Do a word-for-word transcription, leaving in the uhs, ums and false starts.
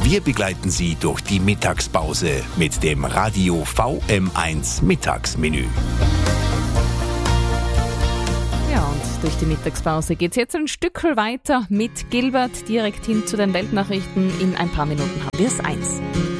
Wir begleiten Sie durch die Mittagspause mit dem Radio V M eins Mittagsmenü. Ja, und durch die Mittagspause geht es jetzt ein Stück weiter mit Gilbert direkt hin zu den Weltnachrichten. In ein paar Minuten haben wir es eins.